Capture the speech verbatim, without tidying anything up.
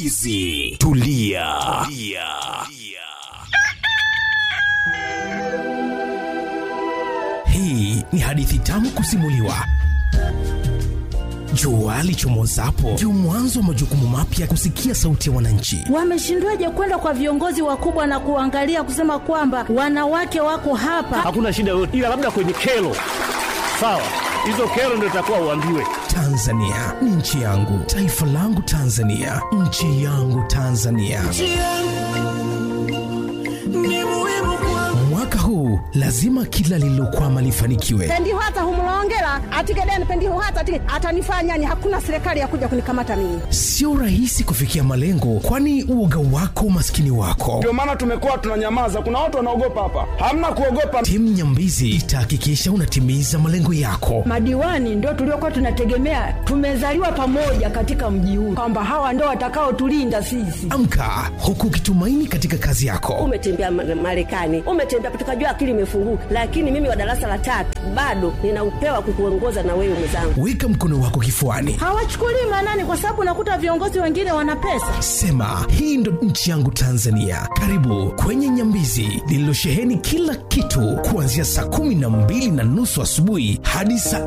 Nyambizi. Tulia. Tulia. Hii ni hadithi tamu kusimuliwa. Jua lichomozapo ndio mwanzo wa majukumu mapya. Kusikia sauti ya wananchi. Wameshindwaje kwenda kwa viongozi wakubwa na kuangalia kusema kwamba wanawake wako hapa? Hakuna shida yote, ila labda kwenye kero. Sawa, hizo kero ndio itakuwa uambiwe. Tanzania ni nchi yangu, taifa langu Tanzania, nchi yangu Tanzania. Mwaka huu lazima kila lililokwama lifanikiwe. Pendiho hata humulongela atikeden pendiho hata atike atanifanya ni hakuna serikali ya kuja kunikamata mimi. Sio rahisi kufikia malengo, kwani uoga wako umaskini wako. Ndio maana tumekuwa tunanyamaza. Kuna watu wanaogopa hapa. Hamna kuogopa. Timu Nyambizi itahakikisha unatimiza malengo yako. Madiwani ndio tuliokuwa tunategemea. Tumezaliwa pamoja katika mji huu, kwamba hawa ndio watakao tulinda sisi. Amka huku ukitumaini katika kazi yako. Umetembea Marekani, umetembea tukajua akili imefunguka, lakini mimi wa darasa la tatu bado nina upewa kukuongoza na wewe mwenzangu. Weka mkono wako kifuani. Hawachukulii maanani kwa sababu nakuta viongozi wengine wana pesa. Sema, hii ndo nchi yangu Tanzania. Karibu kwenye Nyambizi lililosheheni kila kitu kuanzia saa kumi na mbili na nusu asubuhi hadi saa